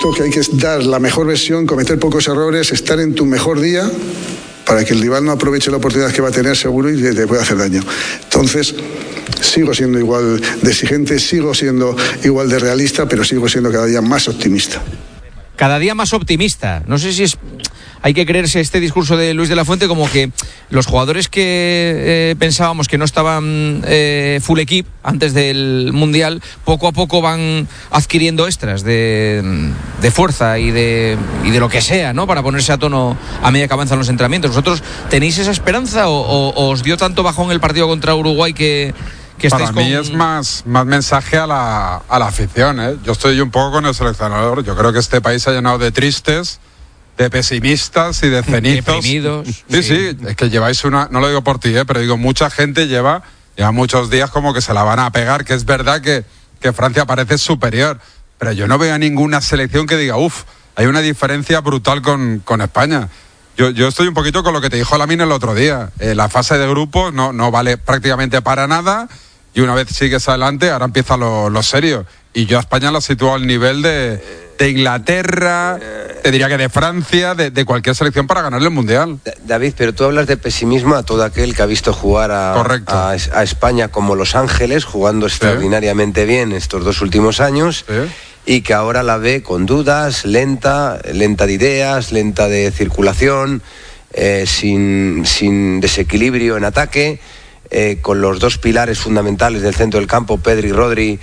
Que hay que dar la mejor versión, cometer pocos errores, estar en tu mejor día para que el rival no aproveche la oportunidad que va a tener seguro y te pueda hacer daño. Entonces, sigo siendo igual de exigente, sigo siendo igual de realista, pero sigo siendo cada día más optimista. Cada día más optimista. No sé si hay que creerse este discurso de Luis de la Fuente, como que los jugadores que pensábamos que no estaban full equip antes del Mundial, poco a poco van adquiriendo extras de fuerza y de lo que sea, ¿no? Para ponerse a tono a medida que avanzan los entrenamientos. ¿Vosotros tenéis esa esperanza o os dio tanto bajón el partido contra Uruguay que para mí es más mensaje a la afición, ¿eh? Yo estoy un poco con el seleccionador. Yo creo que este país se ha llenado de tristes, de pesimistas y de cenizos. Deprimidos. Sí, es que lleváis no lo digo por ti, pero digo, mucha gente lleva muchos días como que se la van a pegar, que es verdad que Francia parece superior, pero yo no veo a ninguna selección que diga, hay una diferencia brutal con España. Yo estoy un poquito con lo que te dijo Lamine el otro día. La fase de grupos no vale prácticamente para nada, y una vez sigues adelante, ahora empieza lo serio. Y yo a España la sitúo al nivel de Inglaterra, te diría que de Francia, de cualquier selección para ganarle el Mundial. David, pero tú hablas de pesimismo a todo aquel que ha visto jugar a España como Los Ángeles, jugando extraordinariamente bien estos 2 últimos años, y que ahora la ve con dudas, lenta de ideas, lenta de circulación, sin desequilibrio en ataque, con los 2 pilares fundamentales del centro del campo, Pedri y Rodri,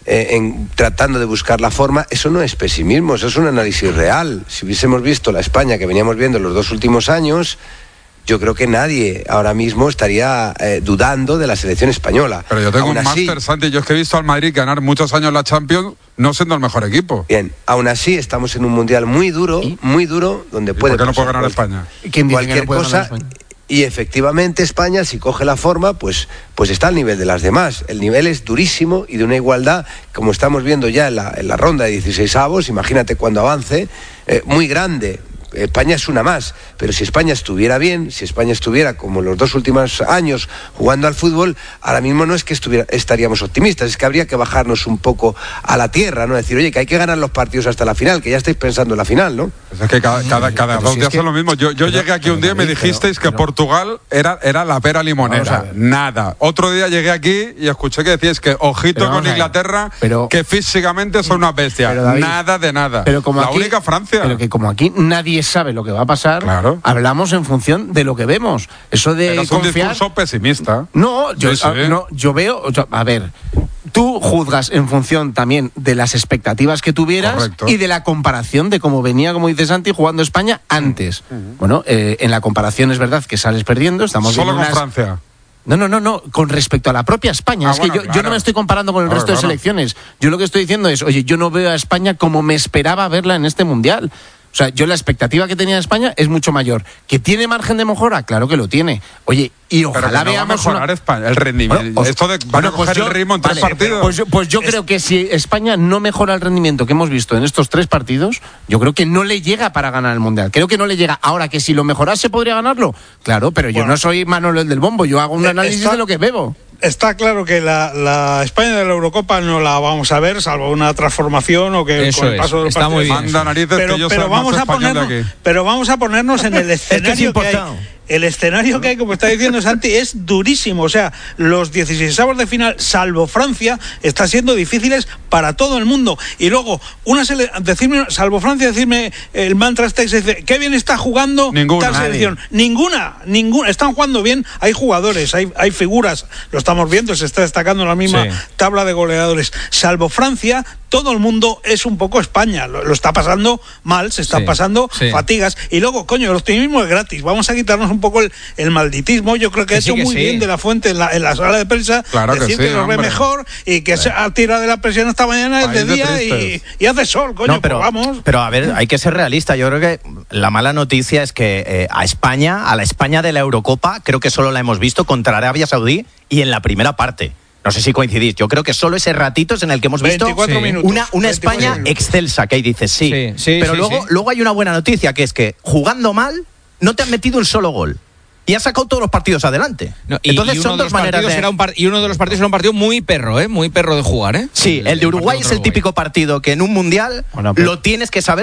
tratando de buscar la forma. Eso no es pesimismo, eso es un análisis real. Si hubiésemos visto la España que veníamos viendo en los 2 últimos años, yo creo que nadie ahora mismo estaría dudando de la selección española. Pero yo tengo un máster, Santi. Yo es que he visto al Madrid ganar muchos años la Champions no siendo el mejor equipo. Bien, aún así estamos en un mundial muy duro, donde puede... ¿Por qué no puede ganar España? Cualquier cosa. Y efectivamente España, si coge la forma, pues está al nivel de las demás. El nivel es durísimo y de una igualdad, como estamos viendo ya en la ronda de 16avos, imagínate cuando avance, muy grande. España es una más, pero si España estuviera bien, si España estuviera como los 2 últimos años jugando al fútbol, ahora mismo no es que estaríamos optimistas, es que habría que bajarnos un poco a la tierra, ¿no? Decir, oye, que hay que ganar los partidos hasta la final, que ya estáis pensando en la final, ¿no? Es que cada 2 días es lo mismo. Yo llegué aquí un día y me dijisteis que Portugal era la pera limonera. Nada. Otro día llegué aquí y escuché que decíais que ojito con Inglaterra, que físicamente son unas bestias. Nada de nada. Pero como la aquí, única Francia. Pero que como aquí nadie sabe lo que va a pasar, hablamos en función de lo que vemos. Eso de pero es confiar... un discurso pesimista. No, yo veo... a ver, tú juzgas en función también de las expectativas que tuvieras y de la comparación de cómo venía, como dice Santi, jugando España antes. Bueno, en la comparación es verdad que sales perdiendo. Estamos solo con Francia. No, con respecto a la propia España. Es que yo no me estoy comparando con el resto de selecciones. Yo lo que estoy diciendo es, oye, yo no veo a España como me esperaba verla en este Mundial. O sea, yo la expectativa que tenía de España es mucho mayor. ¿Que tiene margen de mejora? Claro que lo tiene. Oye, y ojalá veamos... va a mejorar España, el rendimiento. Esto de coger el ritmo en 3 partidos... Pues yo creo que si España no mejora el rendimiento que hemos visto en estos 3 partidos, yo creo que no le llega para ganar el Mundial. Creo que no le llega. Ahora, que si lo mejorase podría ganarlo. Claro, pero yo no soy Manolo el del Bombo. Yo hago un análisis de lo que veo. Está claro que la España de la Eurocopa no la vamos a ver, salvo una transformación o que eso con el paso de los está partidos. Muy bien. Pero vamos a ponernos en el escenario que hay. El escenario que hay, como está diciendo Santi, es durísimo. O sea, los 16avos de final, salvo Francia, está siendo difíciles para todo el mundo. Y luego, salvo Francia, decirme el mantra este, dice, qué bien está jugando tal selección. Ninguna. Están jugando bien, hay jugadores, hay figuras, lo estamos viendo, se está destacando en la misma tabla de goleadores. Salvo Francia, todo el mundo es un poco España. Lo está pasando mal, se están pasando fatigas. Y luego, coño, el optimismo es gratis. Vamos a quitarnos un poco el malditismo. Yo creo que ha hecho muy bien de la Fuente en la sala de prensa, decir que lo ve mejor y que se ha tirado de la presión esta mañana, es de día y hace sol, coño, pero vamos. Pero a ver, hay que ser realista. Yo creo que la mala noticia es que a la España de la Eurocopa, creo que solo la hemos visto contra Arabia Saudí y en la primera parte. No sé si coincidís. Yo creo que solo ese ratito es en el que hemos visto una España excelsa, que ahí dices pero luego hay una buena noticia, que es que jugando mal no te han metido un solo gol y has sacado todos los partidos adelante. Entonces son 2 maneras y uno de los partidos era un partido muy perro, muy perro de jugar, Sí, el de Uruguay es el típico partido que en un mundial lo tienes que saber